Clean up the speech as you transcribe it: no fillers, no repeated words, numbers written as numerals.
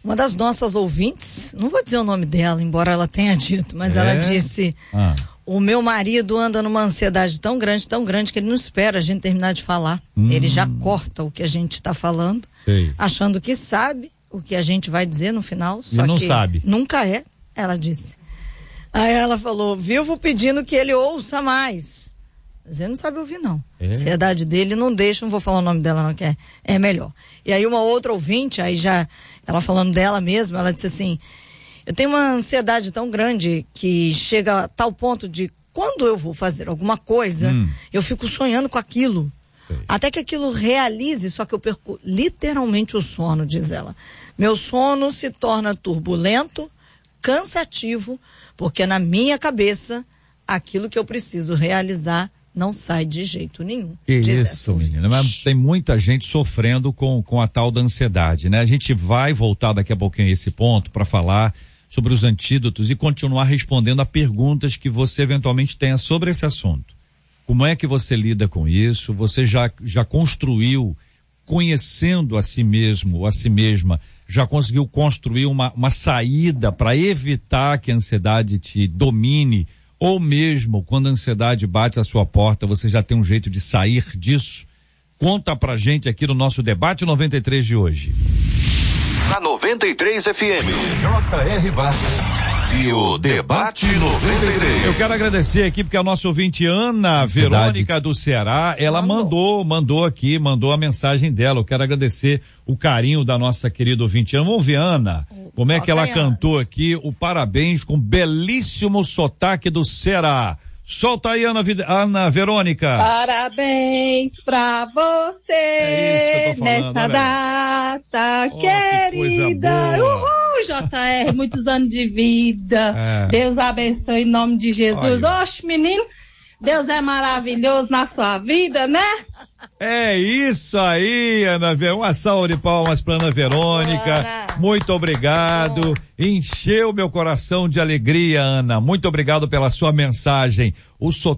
Uma das nossas ouvintes, não vou dizer o nome dela, embora ela tenha dito, mas ela disse, o meu marido anda numa ansiedade tão grande que ele não espera a gente terminar de falar. Ele já corta o que a gente está falando, achando que sabe o que a gente vai dizer no final, só e não que sabe. Nunca é, ela disse. Aí ela falou, vivo pedindo que ele ouça mais. Mas ele não sabe ouvir, não. A ansiedade dele não deixa, não vou falar o nome dela não, que é melhor. E aí uma outra ouvinte, aí já, ela falando dela mesma, ela disse assim, eu tenho uma ansiedade tão grande que chega a tal ponto de, quando eu vou fazer alguma coisa, eu fico sonhando com aquilo. Até que aquilo realize, só que eu perco literalmente o sono, diz ela. Meu sono se torna turbulento, cansativo, porque na minha cabeça, aquilo que eu preciso realizar não sai de jeito nenhum. Isso, menina. Mas tem muita gente sofrendo com a tal da ansiedade, né? A gente vai voltar daqui a pouquinho a esse ponto para falar sobre os antídotos e continuar respondendo a perguntas que você eventualmente tenha sobre esse assunto. Como é que você lida com isso? Você já construiu, conhecendo a si mesmo, a si mesma, já conseguiu construir uma saída para evitar que a ansiedade te domine? Ou mesmo quando a ansiedade bate à sua porta, você já tem um jeito de sair disso? Conta pra gente aqui no nosso Debate 93 de hoje. Na 93 FM, J.R. Vargas e o Debate 93. Eu quero agradecer aqui porque a nossa ouvinte Ana Verônica do Ceará, ela mandou a mensagem dela. Eu quero agradecer o carinho da nossa querida ouvinte Ana. Vamos ver, Ana, como é que ela cantou aqui o parabéns com belíssimo sotaque do Ceará. Solta aí, Ana Verônica. Parabéns pra você nessa data querida. Uhul, JR, muitos anos de vida. Deus abençoe em nome de Jesus. Oxe, menino, Deus é maravilhoso na sua vida, né? É isso aí, Ana Verônica. Uma salva de palmas para Ana Verônica. Muito obrigado. Encheu meu coração de alegria, Ana. Muito obrigado pela sua mensagem. O